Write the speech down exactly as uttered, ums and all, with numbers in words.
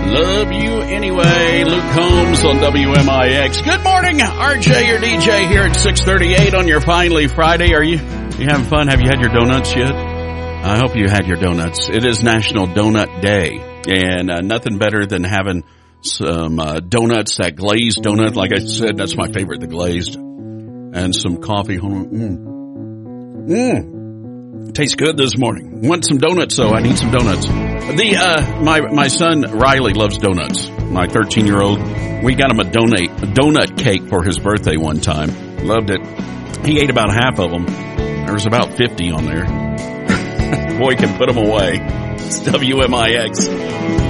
Love you anyway. Luke Combs on W M I X. Good morning, R J, your D J here at six thirty-eight on your Finally Friday. Are you, you having fun? Have you had your donuts yet? I hope you had your donuts. It is National Donut Day, and uh, nothing better than having some uh, donuts, that glazed donut. Like I said, that's my favorite, the glazed, and some coffee. Mmm. Mmm. Tastes good this morning. Want some donuts, though? I need some donuts. The uh, my my son Riley loves donuts. My thirteen-year-old, we got him a donate a donut cake for his birthday one time. Loved it. He ate about half of them. There was about fifty on there. Boy can put them away. It's W M I X.